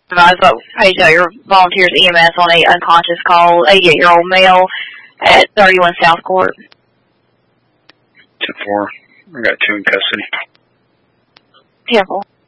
advise what page out your volunteers EMS on a unconscious call, 88-year-old male at 31 South Court. 10-4. I got 2 in custody. Careful.